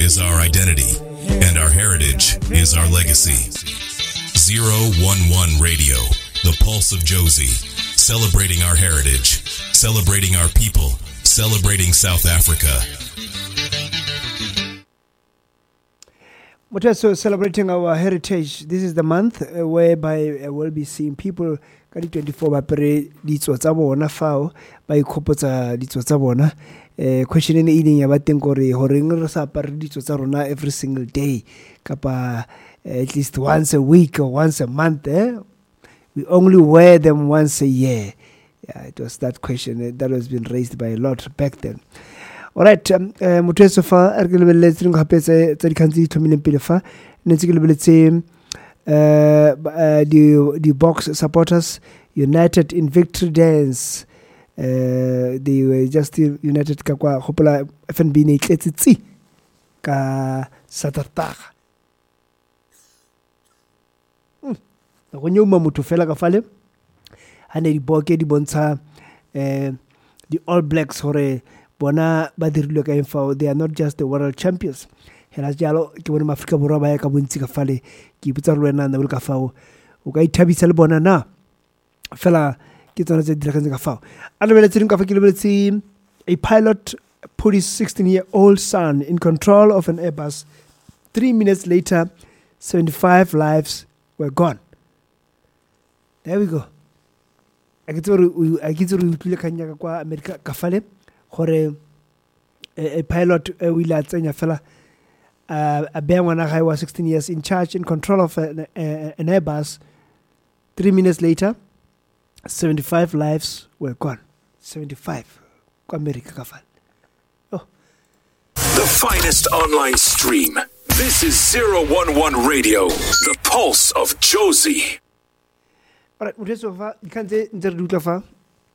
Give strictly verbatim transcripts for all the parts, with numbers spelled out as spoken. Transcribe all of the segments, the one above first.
is our identity, and our heritage is our legacy. zero one one Radio, the pulse of Jozi, celebrating our heritage, celebrating our people, celebrating South Africa. But also celebrating our heritage. This is the month uh, whereby uh, we'll be seeing people ka di twenty-four ba pere ditso tsa bona fao ba ikopotsa ditso tsa bona. Eh question ene e ya ba teng gore horeng re sa apare ditso tsa rona every single day kapa uh, at least once a week or once a month, eh? We only wear them once a year. Yeah, it was that question uh, that was been raised by a lot back then. All right, um, uh, motho so fa re ke lebeletse go hapetse tsa di kantsi thomileng pele fa ne tse ke lebeletse uh the the box supporters united in victory dance. Uh, they were just united ka kwa hopola F N B ne tletse tsi ka satataga go nyoma motho fela ka fale ane di boke di bontsha eh the All Blacks hore bona ba dirilwe ka info. They are not just the world champions. Hela jalo ke bona Afrika borwa ba ya ka bontsi ka fale ke iputsa re wena na le ka fao o ka ithabisa le bona na fela ke tsona tse diragetse ka fao. A lebeletse ka fa ke lebeletse a pilot put his sixteen-year-old son in control of an Airbus. Three minutes later, seventy-five lives were gone. There we go. I get to I get to utlwile kanya kwa America ka fale gore a pilot uh, will tsenya fela uh, a bear one guy was sixteen years in charge in control of an, uh, an Airbus. Three minutes later, seventy-five lives were gone. seventy-five. America ka fale. Oh. The finest online stream. This is zero one one Radio, the pulse of Jozi. All right, motho so fa di kantse ntse re dutla fa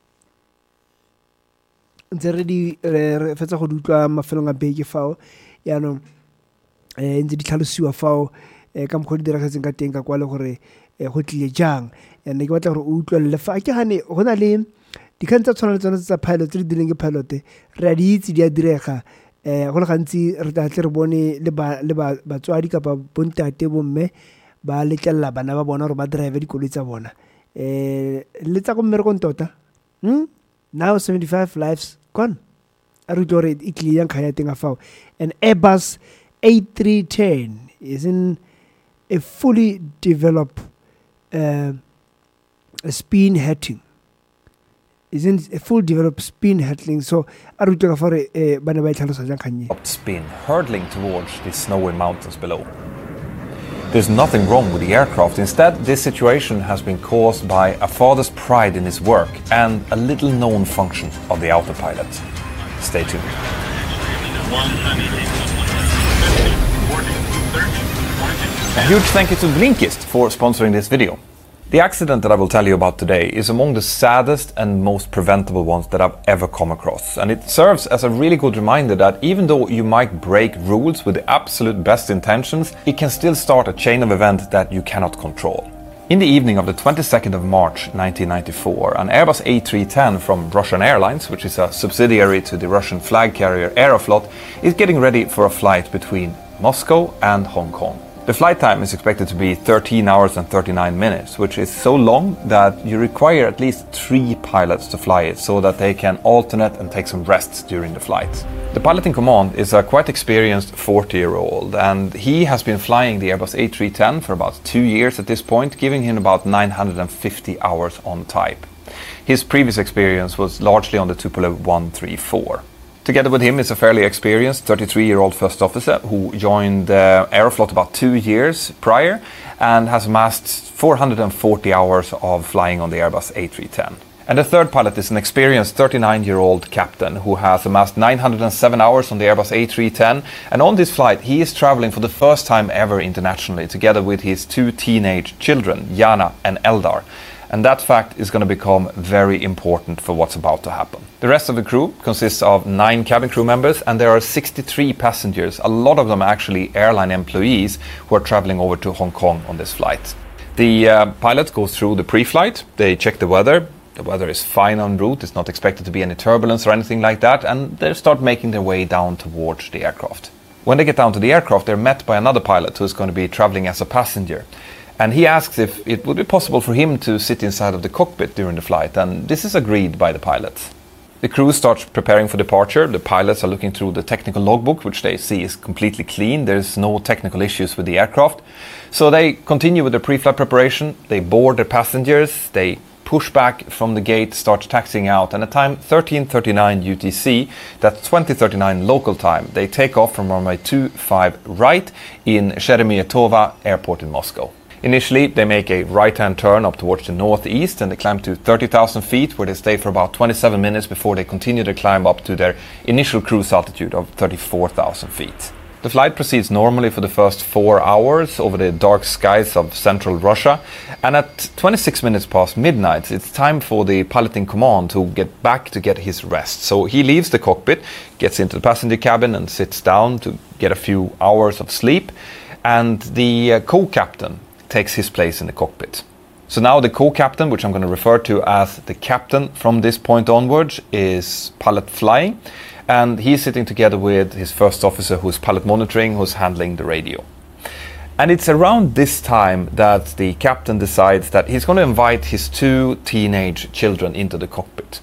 ntse re di re fetsa go dutla mafelong a beke fao ya no eh ntse di tlhalosiwa fao eh ka mkhodi diragetseng ka teng ka kwa le gore go tlile jang ene ke batla gore o utlwelle fa ke hane go na le di kantse tshwana le tsona tsa pilot tse di dileng ke pilot re a di itse di a direga eh go le gantsi re tla tle re bone le ba le ba batswadi ka ba bontate bomme ba letlela bana ba bona gore ba drive dikoloi tsa bona eh le tsa go mmereko ntota hm now seventy-five lives gone. Arutore ikli yang kaya tinga fao. An Airbus A three ten is in a fully developed uh, a spin hatching. Is in a full developed spin hatching. So arutore for a bana ba tlhalosa jang kanye. Spin hurtling towards the snowy mountains below. There's nothing wrong with the aircraft. Instead, this situation has been caused by a father's pride in his work and a little known function of the autopilot. Stay tuned. A huge thank you to Blinkist for sponsoring this video. The accident that I will tell you about today is among the saddest and most preventable ones that I've ever come across. And it serves as a really good reminder that even though you might break rules with the absolute best intentions, it can still start a chain of events that you cannot control. In the evening of the twenty-second of March nineteen ninety-four, an Airbus A three ten from Russian Airlines, which is a subsidiary to the Russian flag carrier Aeroflot, is getting ready for a flight between Moscow and Hong Kong. The flight time is expected to be thirteen hours and thirty-nine minutes, which is so long that you require at least three pilots to fly it so that they can alternate and take some rests during the flight. The pilot in command is a quite experienced forty-year-old, and he has been flying the Airbus A three ten for about two years at this point, giving him about nine hundred fifty hours on type. His previous experience was largely on the Tupolev one thirty-four. Together with him is a fairly experienced thirty-three-year-old first officer who joined uh, Aeroflot about two years prior and has amassed four hundred forty hours of flying on the Airbus A three ten. And the third pilot is an experienced thirty-nine-year-old captain who has amassed nine hundred seven hours on the Airbus A three ten. And on this flight, he is traveling for the first time ever internationally together with his two teenage children, Jana and Eldar. And that fact is going to become very important for what's about to happen. The rest of the crew consists of nine cabin crew members, and there are sixty-three passengers, a lot of them actually airline employees who are traveling over to Hong Kong on this flight. The uh, pilot goes through the pre-flight, they check the weather. The weather is fine en route, it's not expected to be any turbulence or anything like that, and they start making their way down towards the aircraft. When they get down to the aircraft, they're met by another pilot who is going to be traveling as a passenger. And he asks if it would be possible for him to sit inside of the cockpit during the flight, and this is agreed by the pilots. The crew starts preparing for departure. The pilots are looking through the technical logbook, which they see is completely clean. There's no technical issues with the aircraft. So they continue with their pre-flight preparation. They board their passengers. They push back from the gate, start taxiing out, and at time thirteen thirty-nine U T C, that's twenty thirty-nine local time, they take off from runway two five right in Sheremetyevo Airport in Moscow. Initially, they make a right-hand turn up towards the northeast and they climb to thirty thousand feet, where they stay for about twenty-seven minutes before they continue to climb up to their initial cruise altitude of thirty-four thousand feet. The flight proceeds normally for the first four hours over the dark skies of central Russia, and at twenty-six minutes past midnight, it's time for the pilot in command to get back to get his rest. So he leaves the cockpit, gets into the passenger cabin and sits down to get a few hours of sleep, and the uh, co-captain takes his place in the cockpit. So now the co-captain, which I'm going to refer to as the captain from this point onwards, is pilot flying, and he's sitting together with his first officer, who's pilot monitoring, who's handling the radio. And it's around this time that the captain decides that he's going to invite his two teenage children into the cockpit.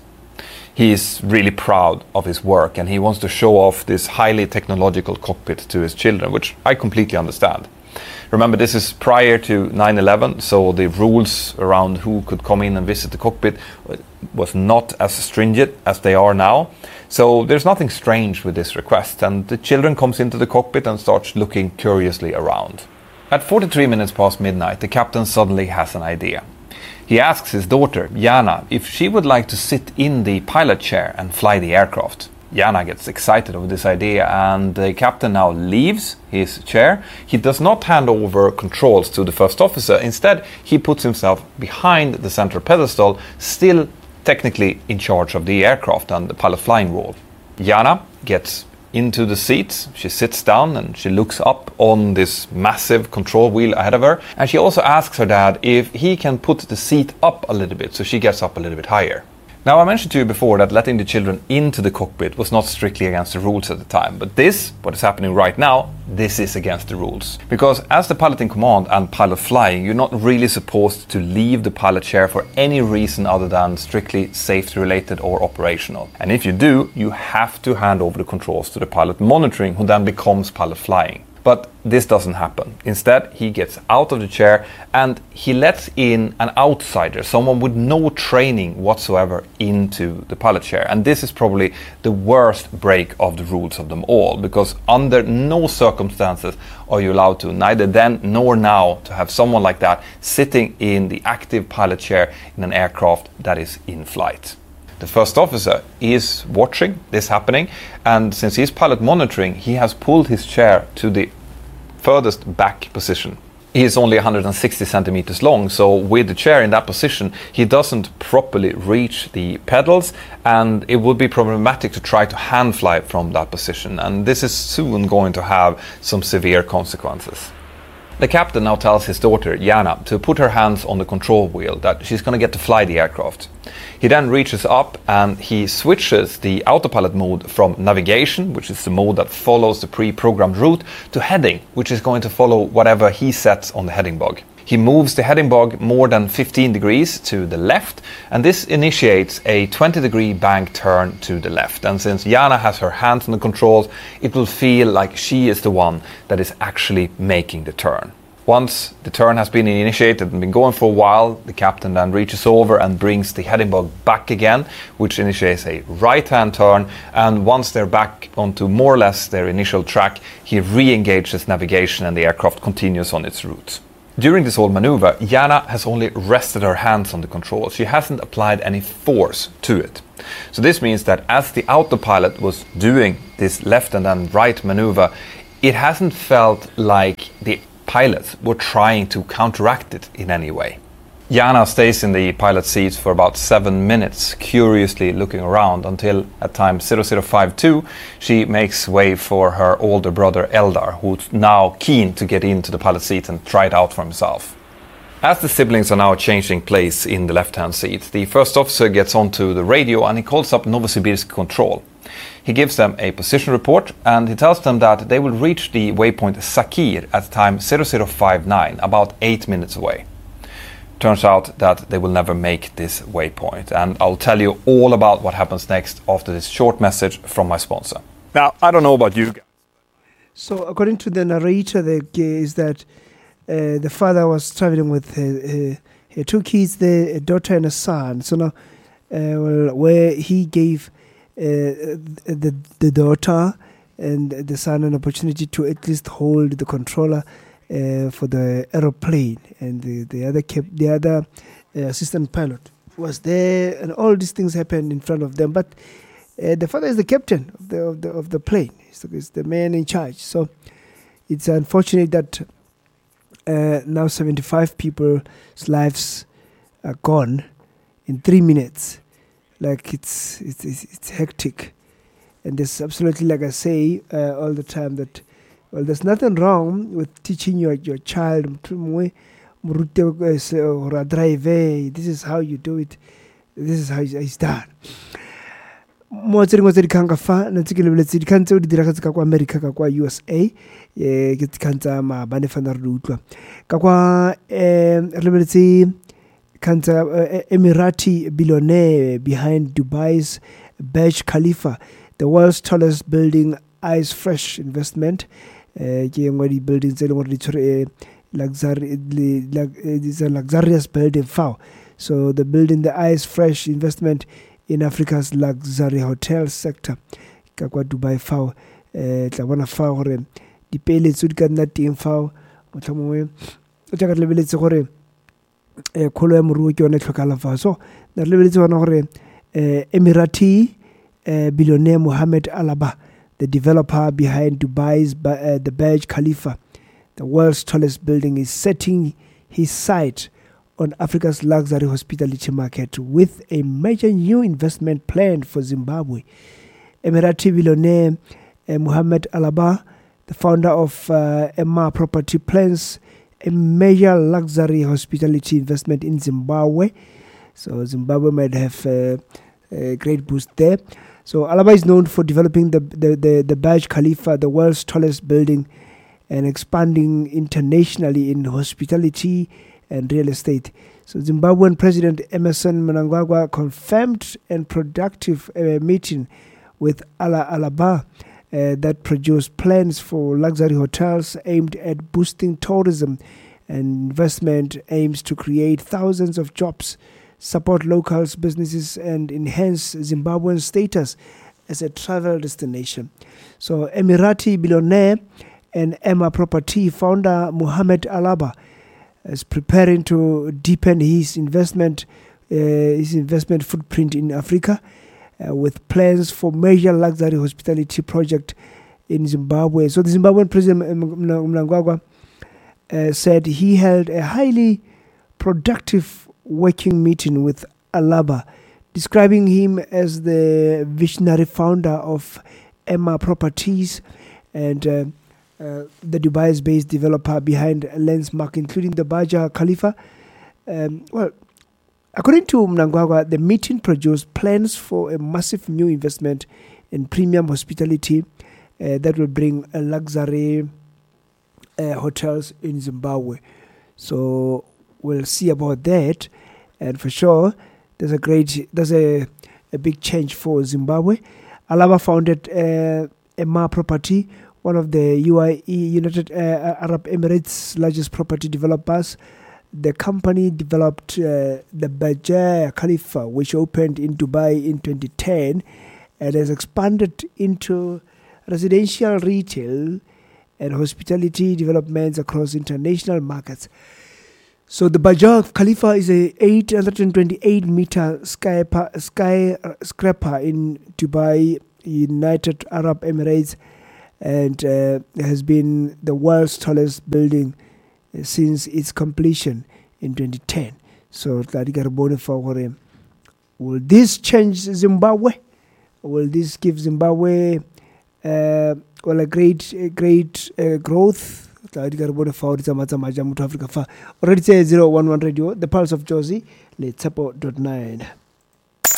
He's really proud of his work and he wants to show off this highly technological cockpit to his children, which I completely understand. Remember, this is prior to nine eleven, so the rules around who could come in and visit the cockpit was not as stringent as they are now. So there's nothing strange with this request, and the children comes into the cockpit and starts looking curiously around. At forty-three minutes past midnight, the captain suddenly has an idea. He asks his daughter, Jana, if she would like to sit in the pilot chair and fly the aircraft. Jana gets excited over this idea, and the captain now leaves his chair. He does not hand over controls to the first officer. Instead, he puts himself behind the center pedestal, still technically in charge of the aircraft and the pilot flying role. Jana gets into the seat, she sits down and she looks up on this massive control wheel ahead of her, and she also asks her dad if he can put the seat up a little bit, so she gets up a little bit higher. Now, I mentioned to you before that letting the children into the cockpit was not strictly against the rules at the time, but this, what is happening right now, this is against the rules. Because as the pilot in command and pilot flying, you're not really supposed to leave the pilot chair for any reason other than strictly safety related or operational. And if you do, you have to hand over the controls to the pilot monitoring, who then becomes pilot flying. But this doesn't happen. Instead, he gets out of the chair and he lets in an outsider, someone with no training whatsoever, into the pilot chair. And this is probably the worst break of the rules of them all, because under no circumstances are you allowed to, neither then nor now, to have someone like that sitting in the active pilot chair in an aircraft that is in flight. The first officer is watching this happening, and since he's pilot monitoring, he has pulled his chair to the furthest back position. He is only one hundred sixty centimeters long, so with the chair in that position, he doesn't properly reach the pedals, and it would be problematic to try to hand fly from that position, and this is soon going to have some severe consequences. The captain now tells his daughter, Jana, to put her hands on the control wheel, that she's going to get to fly the aircraft. He then reaches up and he switches the autopilot mode from navigation, which is the mode that follows the pre-programmed route, to heading, which is going to follow whatever he sets on the heading bug. He moves the heading bug more than fifteen degrees to the left, and this initiates a twenty degree bank turn to the left. And since Jana has her hands on the controls, it will feel like she is the one that is actually making the turn. Once the turn has been initiated and been going for a while, the captain then reaches over and brings the heading bug back again, which initiates a right-hand turn, and once they're back onto more or less their initial track, he re-engages navigation and the aircraft continues on its route. During this whole maneuver, Jana has only rested her hands on the controls. She hasn't applied any force to it. So this means that as the autopilot was doing this left and then right maneuver, it hasn't felt like the pilots were trying to counteract it in any way. Jana stays in the pilot seat for about seven minutes, curiously looking around, until at time zero zero five two she makes way for her older brother Eldar, who's now keen to get into the pilot seat and try it out for himself. As the siblings are now changing place in the left-hand seat, the first officer gets onto the radio and he calls up Novosibirsk Control. He gives them a position report and he tells them that they will reach the waypoint Sakir at time zero zero five nine, about eight minutes away. Turns out that they will never make this waypoint, and I'll tell you all about what happens next after this short message from my sponsor. Now, I don't know about you guys. So, according to the narrator, the is that uh, the father was traveling with her, her, her two kids, the a daughter and a son. So now, uh, well, where he gave uh, the the daughter and the son an opportunity to at least hold the controller Uh, for the aeroplane, and the, the other cap- the other uh, assistant pilot was there, and all these things happened in front of them. But uh, the father is the captain of the of the, of the plane. He's the, he's the man in charge. So it's unfortunate that uh, now seventy-five people's lives are gone in three minutes. Like it's it's it's, it's hectic, and there's absolutely, like I say uh, all the time, that. Well, there's nothing wrong with teaching your your child, this is how you do it, this is how it's done. Mo tsere mo tse dikgang ka fa na tse ke lebeletse dikgang tseo di diragetse ka kwa America ka kwa U S A eh ke dikgang tsa maabane fa na re utlwa ka kwa eh re lebeletse kantsa Emirati billionaire behind Dubai's Burj Khalifa, the world's tallest building, eyes fresh investment. Uh, buildings luxury, it's a luxurious building. So the building, the eyes fresh investment in Africa's luxury hotel sector. Kakwa Dubai fao, tlawana fao gore di pele tsu di ka nna teng fao motlhomongwe o tla ka lebeletse gore eh kholo ya moruo ke yone tlhokala fao. So na lebeletse bona gore Emirati billionaire Mohammed Alaba, the developer behind Dubai's uh, the Burj Khalifa, the world's tallest building, is setting his sight on Africa's luxury hospitality market with a major new investment plan for Zimbabwe. Emirati billionaire uh, Mohammed Alaba, the founder of uh, Emma Property, plans a major luxury hospitality investment in Zimbabwe. So Zimbabwe might have uh, a great boost there. So Alaba is known for developing the, the, the, the Burj Khalifa, the world's tallest building, and expanding internationally in hospitality and real estate. So Zimbabwean President Emmerson Mnangagwa confirmed a productive uh, meeting with Ala Alaba uh, that produced plans for luxury hotels aimed at boosting tourism, and investment aims to create thousands of jobs, support local businesses, and enhance Zimbabwe's status as a travel destination. So Emirati billionaire and Emma Property founder Mohammed Alaba is preparing to deepen his investment uh, his investment footprint in Africa uh, with plans for major luxury hospitality project in Zimbabwe. So the Zimbabwean President Mnangagwa uh, said he held a highly productive working meeting with Alaba, describing him as the visionary founder of Emma Properties and uh, uh, the Dubai-based developer behind Lensmark, including the Burj Khalifa. Um, well, according to Mnangagwa, the meeting produced plans for a massive new investment in premium hospitality uh, that will bring a luxury uh, hotels in Zimbabwe. So we'll see about that, and for sure, there's a great, there's a, a big change for Zimbabwe. Alaba founded uh, Emma Property, one of the U A E, United uh, Arab Emirates' largest property developers. The company developed uh, the Burj Khalifa, which opened in Dubai in twenty ten, and has expanded into residential, retail, and hospitality developments across international markets. So the Burj Khalifa is a eight hundred twenty-eight meter skyscraper sky in Dubai, United Arab Emirates, and uh, has been the world's tallest building uh, since its completion in twenty ten. So will this change Zimbabwe? Will this give Zimbabwe uh, well a great, a great uh, growth tla di ka re bone fa di tsamatsamaya ja motho Africa fa already tse zero one one radio, the pulse of Jozi le tshepo dot nine.